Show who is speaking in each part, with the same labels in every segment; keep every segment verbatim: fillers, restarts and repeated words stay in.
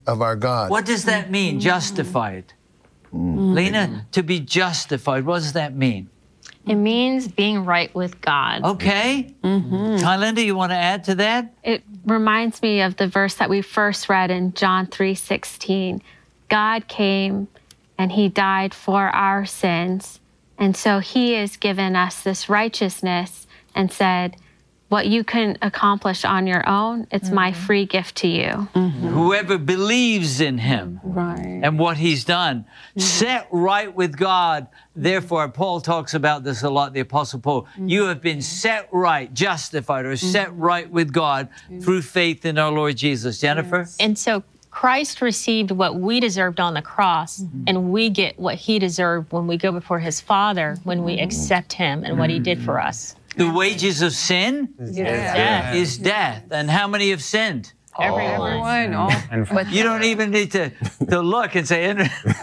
Speaker 1: of our God.
Speaker 2: What does that mean, justified? Mm. Lena, to be justified, what does that mean?
Speaker 3: It means being right with God.
Speaker 2: Okay. Mm-hmm. Linda, you want to add to that?
Speaker 3: It reminds me of the verse that we first read in John three sixteen. God came and he died for our sins. And so he has given us this righteousness and said, what you can accomplish on your own, it's mm-hmm. my free gift to you.
Speaker 2: Mm-hmm. Whoever believes in him
Speaker 4: right.
Speaker 2: and what he's done, mm-hmm. set right with God. Therefore, Paul talks about this a lot, the Apostle Paul. Mm-hmm. You have been set right, justified, or mm-hmm. set right with God mm-hmm. through faith in our Lord Jesus. Jennifer?
Speaker 5: Yes. And so Christ received what we deserved on the cross, mm-hmm. and we get what he deserved when we go before his Father, when we accept him and what he did for us.
Speaker 2: The wages of sin
Speaker 4: is
Speaker 2: death.
Speaker 4: death.
Speaker 2: is death. And how many have sinned?
Speaker 5: Everyone.
Speaker 4: Everyone. All.
Speaker 5: But
Speaker 2: you don't even need to, to look and say,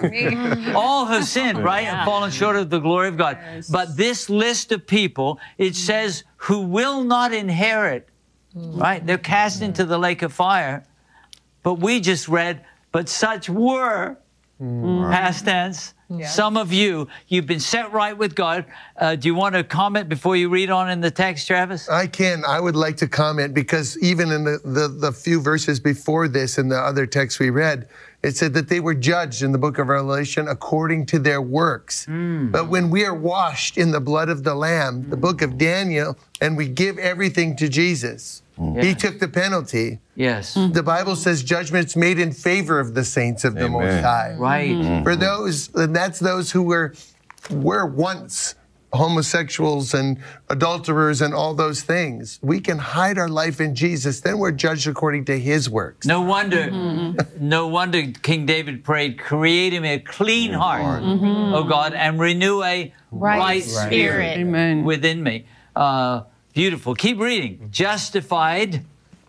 Speaker 2: all have sinned, right?
Speaker 5: Yeah.
Speaker 2: And fallen short of the glory of God.
Speaker 4: Yes.
Speaker 2: But this list of people, it says, who will not inherit, right? They're cast into the lake of fire. But we just read, but such were, mm. past tense. Yeah. Some of you, you've been set right with God. Uh, do you want to comment before you read on in the text, Travis?
Speaker 1: I can. I would like to comment because even in the, the, the few verses before this in the other text we read, it said that they were judged in the book of Revelation according to their works. Mm. But when we are washed in the blood of the Lamb, mm. the book of Daniel, and we give everything to Jesus, mm. he took the penalty.
Speaker 2: Yes.
Speaker 1: Mm. The Bible says judgment's made in favor of the saints of the Most High.
Speaker 2: Right.
Speaker 1: Mm-hmm. For those, and that's those who were, were once homosexuals and adulterers and all those things. We can hide our life in Jesus, then we're judged according to his works.
Speaker 2: No wonder, mm-hmm. no wonder King David prayed, create in me a clean heart, mm-hmm. oh God, and renew a right, right spirit
Speaker 4: Amen.
Speaker 2: within me. Uh, beautiful. Keep reading. Justified.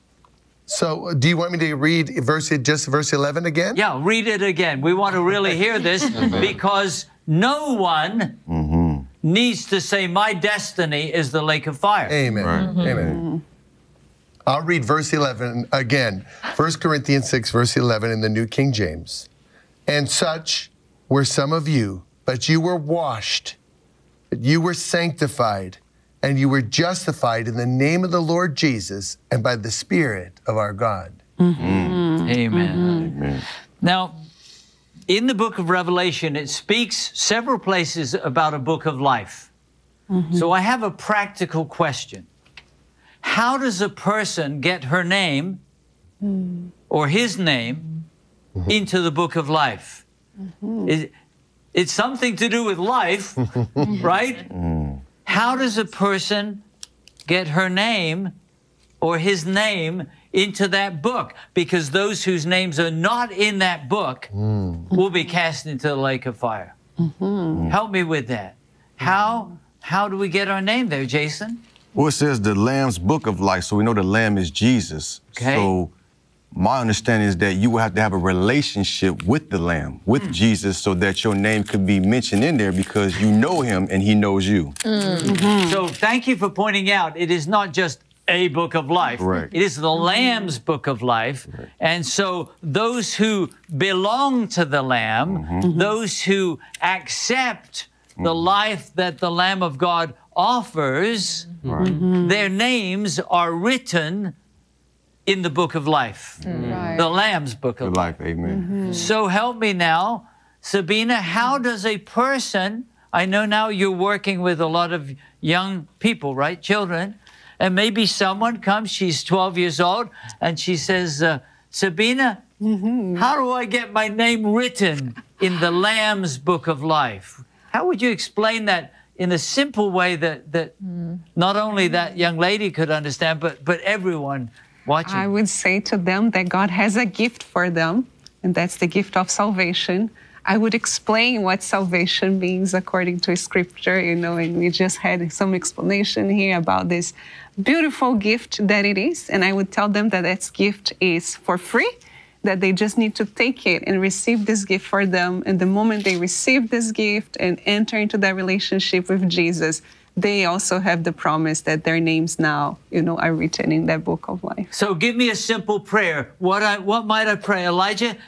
Speaker 1: So, do you want me to read verse, just verse eleven again?
Speaker 2: Yeah, read it again. We want to really hear this because no one mm-hmm. needs to say, my destiny is the lake of fire.
Speaker 1: Amen. Right. Mm-hmm. Amen. I'll read verse eleven again. First Corinthians six, verse eleven in the New King James. And such were some of you, but you were washed, but you were sanctified, and you were justified in the name of the Lord Jesus and by the Spirit of our God.
Speaker 2: Mm-hmm. Mm. Amen. Mm-hmm. Amen. Now, in the book of Revelation, it speaks several places about a book of life. Mm-hmm. So I have a practical question. How does a person get her name mm. or his name mm-hmm. into the book of life? Mm-hmm. It, it's something to do with life, right? Mm. How does a person get her name or his name into that book? Because those whose names are not in that book mm. will be cast into the lake of fire. Mm-hmm. Help me with that. How, how do we get our name there, Jason?
Speaker 6: Well, it says the Lamb's book of life, so we know the Lamb is Jesus.
Speaker 2: Okay.
Speaker 6: So my understanding is that you will have to have a relationship with the Lamb, with mm. Jesus, so that your name could be mentioned in there because you know him and he knows you.
Speaker 2: Mm-hmm. So thank you for pointing out it is not just a book of life.
Speaker 6: Right.
Speaker 2: It is the Lamb's book of life. Right. And so those who belong to the Lamb, mm-hmm. those who accept mm-hmm. the life that the Lamb of God offers, right. mm-hmm. their names are written in the book of life, right. the Lamb's book of life.
Speaker 6: life. Amen.
Speaker 2: Mm-hmm. So help me now, Sabina, how does a person, I know now you're working with a lot of young people, right, children, and maybe someone comes, she's twelve years old, and she says, uh, Sabina, mm-hmm. how do I get my name written in the Lamb's book of life? How would you explain that in a simple way that, that mm. not only that young lady could understand, but, but everyone watching?
Speaker 4: I would say to them that God has a gift for them, and that's the gift of salvation. I would explain what salvation means according to Scripture, you know, and we just had some explanation here about this beautiful gift that it is. And I would tell them that that gift is for free, that they just need to take it and receive this gift for them. And the moment they receive this gift and enter into that relationship with Jesus, they also have the promise that their names now, you know, are written in that book of life.
Speaker 2: So give me a simple prayer. What I what might I pray? Elijah,